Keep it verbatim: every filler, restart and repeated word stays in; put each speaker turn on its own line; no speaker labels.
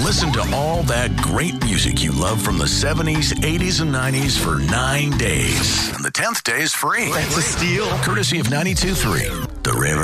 Listen to all that great music you love from the seventies, eighties, and nineties for nine days. And the tenth day is free.
That's a steal.
Courtesy of ninety-two point three, The River.